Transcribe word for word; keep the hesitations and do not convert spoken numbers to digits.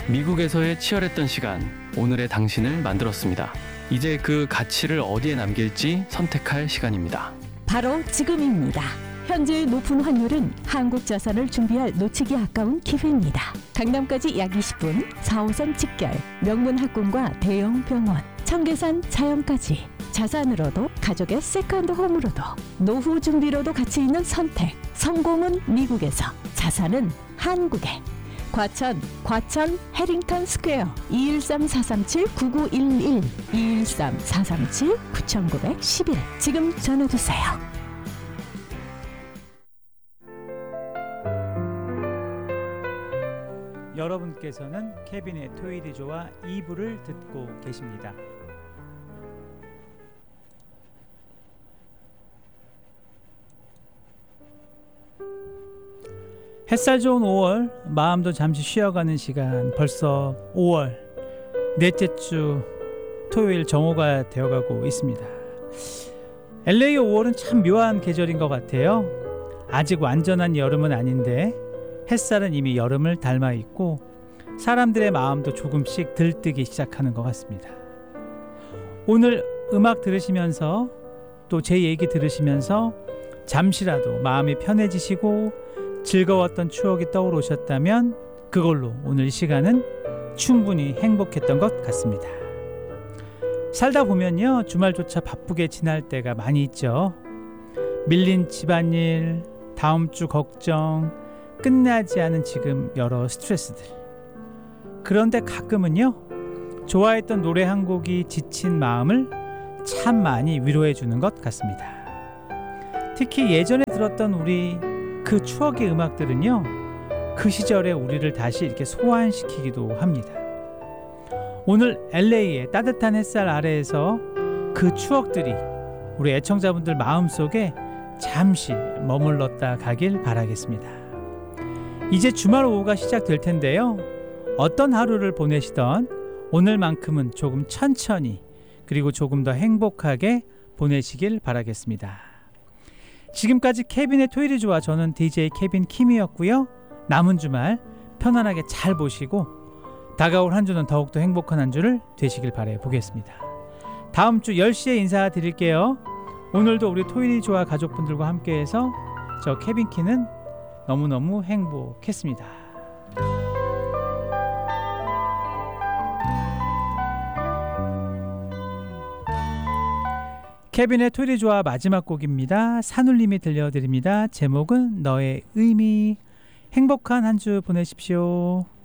미국에서의 치열했던 시간, 오늘의 당신을 만들었습니다. 이제 그 가치를 어디에 남길지 선택할 시간입니다. 바로 지금입니다. 현재의 높은 환율은 한국 자산을 준비할 놓치기 아까운 기회입니다. 강남까지 약 이십 분, 사 호선 직결, 명문 학군과 대형 병원, 청계산 자연까지 자산으로도 가족의 세컨드 홈으로도 노후 준비로도 가치 있는 선택. 성공은 미국에서, 자산은 한국에. 과천, 과천 해링턴 스퀘어 이일삼 사삼칠 구구일일 이일삼 사삼칠 구구일일 지금 전화주세요. 여러분께서는 케빈의 토요일이조와 이 부를 듣고 계십니다. 햇살 좋은 오월, 마음도 잠시 쉬어가는 시간. 벌써 오월 넷째 주 토요일 정오가 되어가고 있습니다. 엘에이 오월은 참 묘한 계절인 것 같아요. 아직 완전한 여름은 아닌데 햇살은 이미 여름을 닮아 있고 사람들의 마음도 조금씩 들뜨기 시작하는 것 같습니다. 오늘 음악 들으시면서 또 제 얘기 들으시면서 잠시라도 마음이 편해지시고 즐거웠던 추억이 떠오르셨다면 그걸로 오늘 이 시간은 충분히 행복했던 것 같습니다. 살다 보면요, 주말조차 바쁘게 지날 때가 많이 있죠. 밀린 집안일, 다음 주 걱정, 끝나지 않은 지금 여러 스트레스들. 그런데 가끔은요, 좋아했던 노래 한 곡이 지친 마음을 참 많이 위로해 주는 것 같습니다. 특히 예전에 들었던 우리 그 추억의 음악들은요, 그 시절의 우리를 다시 이렇게 소환시키기도 합니다. 오늘 엘에이의 따뜻한 햇살 아래에서 그 추억들이 우리 애청자분들 마음속에 잠시 머물렀다 가길 바라겠습니다. 이제 주말 오후가 시작될 텐데요. 어떤 하루를 보내시던 오늘만큼은 조금 천천히 그리고 조금 더 행복하게 보내시길 바라겠습니다. 지금까지 케빈의 토요일이조와 저는 디제이 케빈 킴이었고요. 남은 주말 편안하게 잘 보시고 다가올 한 주는 더욱더 행복한 한 주를 되시길 바라보겠습니다. 다음 주 열 시에 인사드릴게요. 오늘도 우리 토요일이조와 가족분들과 함께해서 저 케빈 킴은 너무너무 행복했습니다. 케빈의 토요일이조와 마지막 곡입니다. 산울림이 들려드립니다. 제목은 너의 의미. 행복한 한 주 보내십시오.